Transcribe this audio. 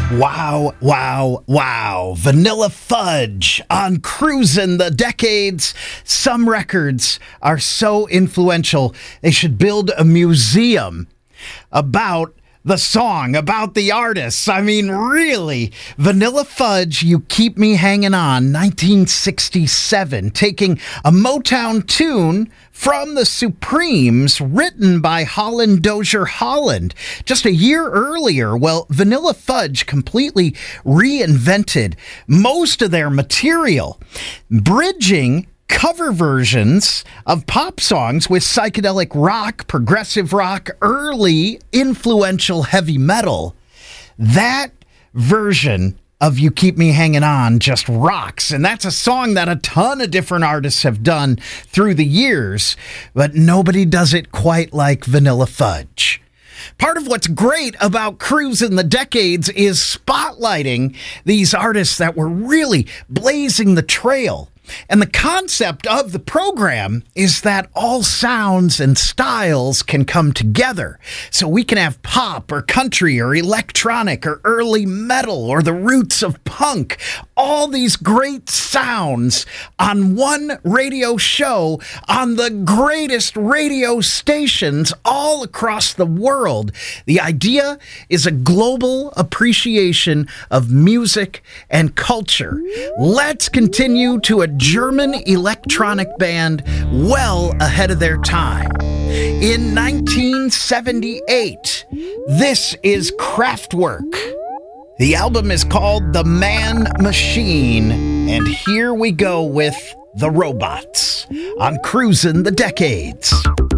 Wow, wow, wow. Vanilla Fudge on Cruisin' the Decades. Some records are so influential, they should build a museum about the song, about the artists. I mean, really. Vanilla Fudge, You Keep Me Hanging On, 1967, taking a Motown tune from the Supremes, written by Holland Dozier Holland. Just a year earlier, well, Vanilla Fudge completely reinvented most of their material, bridging cover versions of pop songs with psychedelic rock, progressive rock, early influential heavy metal. That version of You Keep Me Hanging On just rocks. And that's a song that a ton of different artists have done through the years, but nobody does it quite like Vanilla Fudge. Part of what's great about Cruisin' the Decades is spotlighting these artists that were really blazing the trail. And the concept of the program is that all sounds and styles can come together. So we can have pop or country or electronic or early metal or the roots of punk. All these great sounds on one radio show on the greatest radio stations all across the world. The idea is a global appreciation of music and culture. Let's continue to a German electronic band well ahead of their time. In 1978, this is Kraftwerk. The album is called The Man Machine, and here we go with The Robots on Cruisin' the Decades.